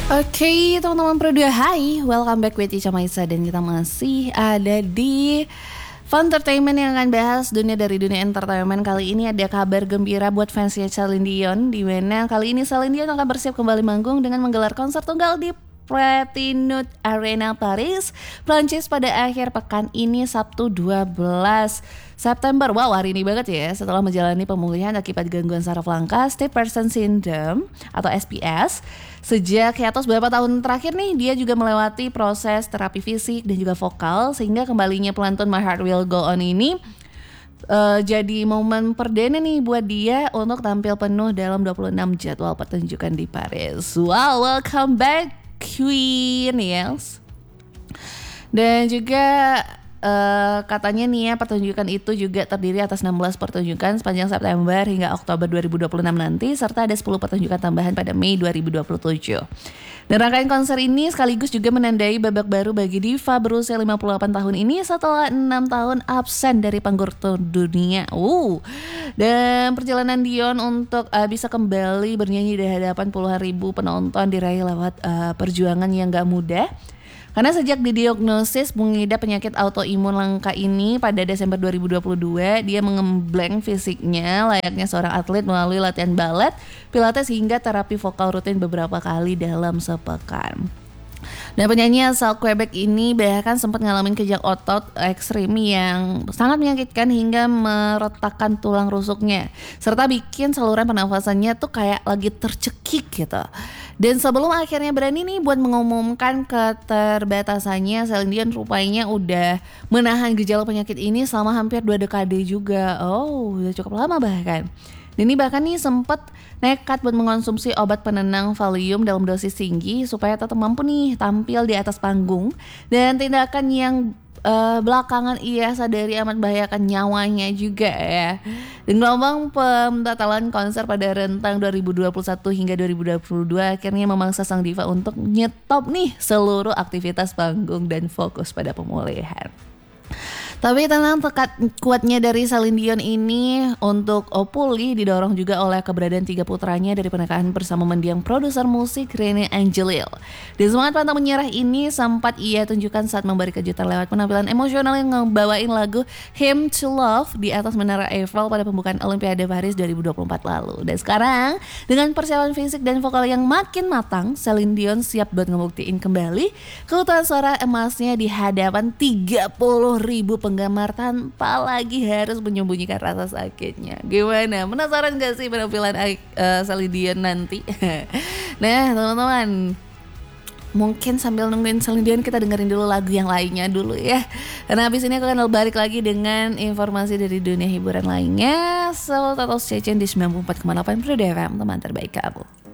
Oke, teman-teman Pro2, hai, welcome back with Ica Maisa. Dan kita masih ada di Funtertainment yang akan bahas dari dunia entertainment. Kali ini ada kabar gembira buat fansnya Celine Dion, di mana kali ini Celine Dion akan bersiap kembali manggung dengan menggelar konser tunggal di Pretty-Nude Arena Paris, Prancis pada akhir pekan ini Sabtu 12 September. Wow, hari ini banget ya. Setelah menjalani pemulihan akibat gangguan saraf langka Stiff Person Syndrome atau SPS. Sejak hiatus beberapa tahun terakhir nih, dia juga melewati proses terapi fisik dan juga vokal, sehingga kembalinya pelantun My Heart Will Go On ini jadi momen perdana nih buat dia untuk tampil penuh dalam 26 jadwal pertunjukan di Paris. Wow, welcome back Queen, yes. Dan juga katanya nih ya, pertunjukan itu juga terdiri atas 16 pertunjukan sepanjang September hingga Oktober 2026 nanti, serta ada 10 pertunjukan tambahan pada Mei 2027. Dan rangkaian konser ini sekaligus juga menandai babak baru bagi diva berusia 58 tahun ini setelah 6 tahun absen dari panggung dunia. Dan perjalanan Dion untuk bisa kembali bernyanyi di hadapan puluhan ribu penonton diraih lewat perjuangan yang gak mudah. Karena sejak didiagnosis mengidap penyakit autoimun langka ini pada Desember 2022, dia mengembleng fisiknya layaknya seorang atlet melalui latihan balet, pilates hingga terapi vokal rutin beberapa kali dalam sepekan. Dan penyanyi asal Quebec ini bahkan sempat ngalamin kejang otot ekstrim yang sangat menyakitkan hingga meretakkan tulang rusuknya, serta bikin saluran pernafasannya tuh kayak lagi tercekik gitu. Dan sebelum akhirnya berani nih buat mengumumkan keterbatasannya, Celine Dion rupanya udah menahan gejala penyakit ini selama hampir 2 dekade juga. Udah cukup lama bahkan. Dan ini bahkan nih sempat nekat buat mengonsumsi obat penenang Valium dalam dosis tinggi supaya tetap mampu nih tampil di atas panggung. Dan tindakan yang belakangan ia sadari amat membahayakan nyawanya juga ya. Dan gelombang pembatalan konser pada rentang 2021 hingga 2022 akhirnya memaksa sang diva untuk nyetop nih seluruh aktivitas panggung dan fokus pada pemulihan. Tapi tenang, tekad kuatnya dari Celine Dion ini untuk pulih didorong juga oleh keberadaan 3 putranya dari pernikahan bersama mendiang produser musik René Angelil. Dan semangat pantang menyerah ini sempat ia tunjukkan saat memberi kejutan lewat penampilan emosional yang ngebawain lagu Hymn to Love di atas Menara Eiffel pada pembukaan Olimpiade Paris 2024 lalu. Dan sekarang dengan persiapan fisik dan vokal yang makin matang, Celine Dion siap buat ngebuktiin kembali keutuhan suara emasnya di hadapan 30.000 penggemar tanpa lagi harus menyembunyikan rasa sakitnya. Gimana? Penasaran gak sih penampilan Celine Dion nanti? Nah teman-teman, mungkin sambil nungguin Celine Dion kita dengerin dulu lagu yang lainnya dulu ya. Karena habis ini aku akan balik lagi dengan informasi dari dunia hiburan lainnya. So, tetap stay tune di 94,8 Pro2 FM, teman terbaik kamu.